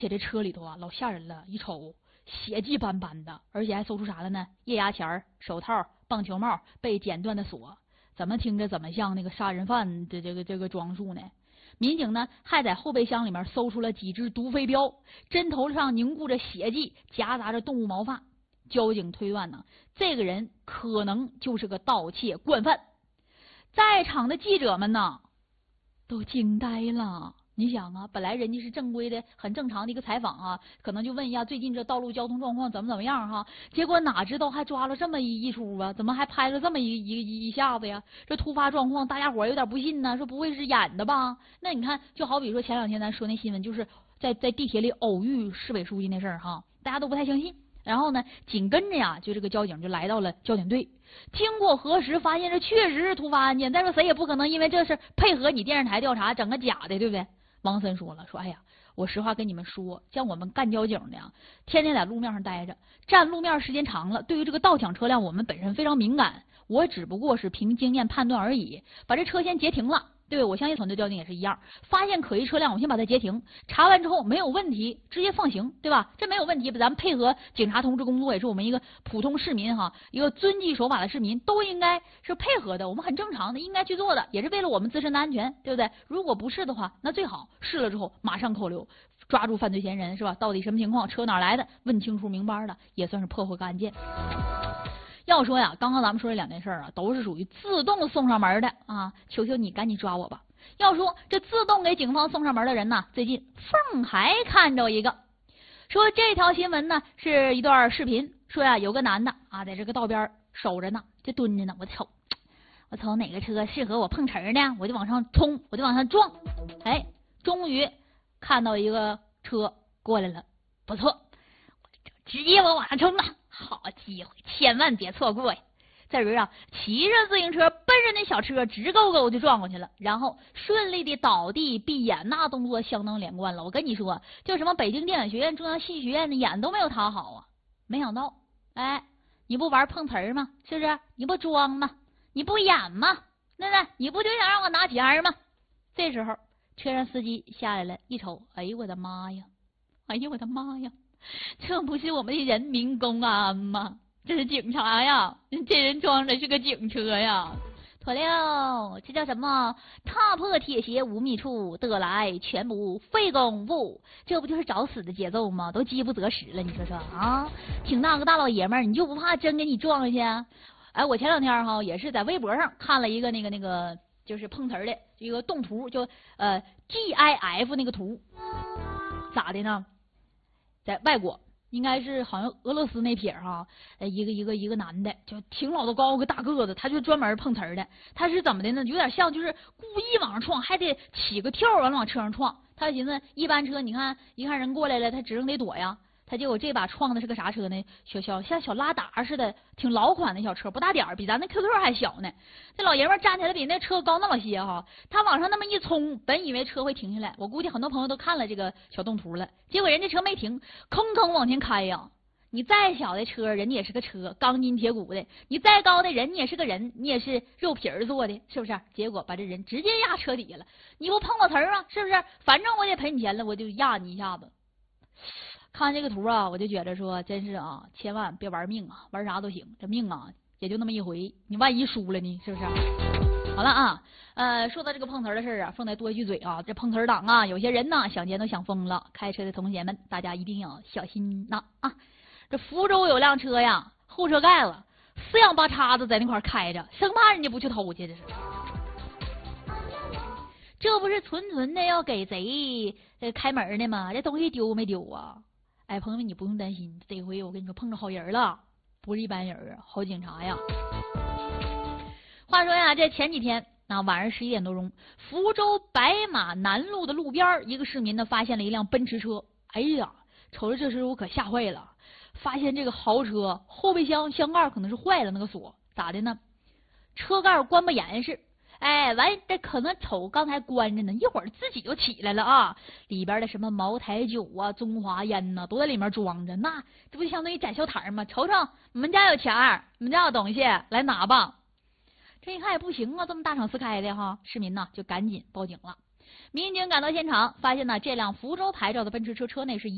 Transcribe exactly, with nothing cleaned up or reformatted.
且这车里头啊，老吓人了，一瞅血迹斑斑的，而且还搜出啥了呢？液压钳、手套、棒球帽、被剪断的锁，怎么听着怎么像那个杀人犯的这个这个装束呢？民警呢还在后备箱里面搜出了几只毒飞镖，针头上凝固着血迹，夹杂着动物毛发。交警推断呢，这个人可能就是个盗窃惯犯。在场的记者们呢，都惊呆了。你想啊，本来人家是正规的、很正常的一个采访啊，可能就问一下最近这道路交通状况怎么怎么样哈。结果哪知道还抓了这么一一出啊？怎么还拍了这么一一一一下子呀？这突发状况，大家伙有点不信呢，说不会是演的吧？那你看，就好比说前两天咱说那新闻，就是在在地铁里偶遇市委书记那事儿哈，大家都不太相信。然后呢，紧跟着呀，就这个交警就来到了交警队，经过核实，发现这确实是突发案件。再说谁也不可能因为这事配合你电视台调查，整个假的，对不对？王森说了，说哎呀，我实话跟你们说，像我们干交警的呀，天天在路面上待着，站路面时间长了，对于这个盗抢车辆，我们本身非常敏感。我只不过是凭经验判断而已，把这车先截停了。对，我相信很多交警也是一样，发现可疑车辆，我先把它截停，查完之后没有问题，直接放行，对吧？这没有问题，咱们配合警察同志工作，也是我们一个普通市民哈，一个遵纪守法的市民，都应该是配合的，我们很正常的，应该去做的，也是为了我们自身的安全，对不对？如果不是的话，那最好试了之后马上扣留，抓住犯罪嫌疑人，是吧？到底什么情况，车哪来的，问清楚明白了，也算是破获个案件。要说呀，刚刚咱们说这两件事啊，都是属于自动送上门的啊！求求你赶紧抓我吧！要说这自动给警方送上门的人呢，最近凤还看着一个，说这条新闻呢是一段视频，说呀有个男的啊在这个道边守着呢，就蹲着呢，我瞅我瞅哪个车适合我碰瓷儿呢，我就往上冲，我就往上撞，哎，终于看到一个车过来了，不错，直接我往上冲了。好机会，千万别错过呀！这人啊，骑着自行车奔着那小车，直勾勾就撞过去了，然后顺利的倒地闭眼，那动作相当连贯了。我跟你说，就什么北京电影学院、中央戏剧学院的演都没有他好啊！没想到，哎，你不玩碰瓷儿吗？是不是？你不装吗？你不演吗？对不对？你不就想让我拿钱吗？这时候，车上司机下来了，一瞅，哎呦我的妈呀！哎呦我的妈呀！这不是我们的人民公安吗？这是警察呀！这人装的是个警车呀！妥了，这叫什么？踏破铁鞋无觅处，得来全不费功夫。这不就是找死的节奏吗？都饥不择食了，你说说啊！挺大个大老爷们儿，你就不怕真给你撞下去？哎，我前两天哈也是在微博上看了一个那个那个就是碰瓷的一个动图，就呃 G I F 那个图，咋的呢？在外国应该是好像俄罗斯那撇哈，呃，一个一个一个男的，就挺老的高个大个子，他就专门碰瓷儿的。他是怎么的呢？有点像就是故意往上撞，还得起个跳完了往车上撞。他寻思一般车，你看一看人过来了，他指定得躲呀。他结果这把撞的是个啥车呢？小小像小拉达似的，挺老款的小车，不大点儿，比咱那 Q Q 还小呢。这老爷们站起来比那车高那么些哈，他往上那么一冲，本以为车会停下来，我估计很多朋友都看了这个小动图了。结果人家车没停，吭吭往前开呀。你再小的车，人家也是个车，钢筋铁骨的；你再高的人，你也是个人，你也是肉皮儿做的，是不是？结果把这人直接压车底下了。你不碰我瓷儿吗？是不是？反正我得赔你钱了，我就压你一下子。看这个图啊，我就觉得说，真是啊，千万别玩命啊，玩啥都行，这命啊也就那么一回，你万一输了呢，是不是？好了啊，呃，说到这个碰瓷儿的事儿啊，顺带多一句嘴啊，这碰瓷儿党啊，有些人呢想奸都想疯了，开车的同学们，大家一定要小心呐啊！这福州有辆车呀，后车盖子四仰八叉子在那块开着，生怕人家不去偷去，这是。这不是纯纯的要给贼呃开门的吗？这东西丢没丢啊？哎，朋友们，你不用担心，这回我跟你说碰着好人了，不是一般人啊，好警察呀。话说呀，这前几天啊晚上十一点多钟，福州白马南路的路边，一个市民呢发现了一辆奔驰车。哎呀，瞅着这时候我可吓坏了，发现这个豪车后备箱箱盖可能是坏了，那个锁咋的呢？车盖关不严实。哎，完这可能瞅刚才关着呢，一会儿自己就起来了啊！里边的什么茅台酒啊、中华烟呐、啊，都在里面装着，那这不就相当于展销摊吗？瞅瞅，我们家有钱儿，我们家有东西，来拿吧。这一看也不行啊，这么大敞四开的哈，市民呢就赶紧报警了。民警赶到现场，发现呢这辆福州牌照的奔驰车车内是